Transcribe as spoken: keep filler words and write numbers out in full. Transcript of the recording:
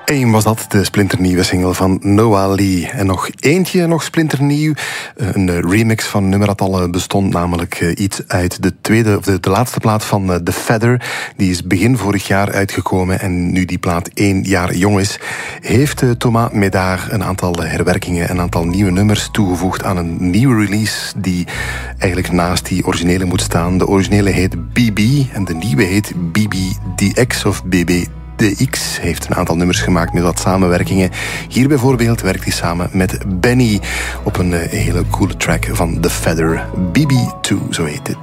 Eén was dat, de splinternieuwe single van Noah Lee. En nog eentje, nog splinternieuw. Een remix van een nummer dat al bestond, namelijk iets uit de tweede, of de, de laatste plaat van The Feather. Die is begin vorig jaar uitgekomen en nu die plaat één jaar jong is, heeft Thomas Médard een aantal herwerkingen, een aantal nieuwe nummers toegevoegd aan een nieuwe release die eigenlijk naast die originele moet staan. De originele heet B B en de nieuwe heet B B D X of B B De X heeft een aantal nummers gemaakt met wat samenwerkingen. Hier bijvoorbeeld werkt hij samen met Benny op een hele coole track van The Feather. B B twee, zo heet dit.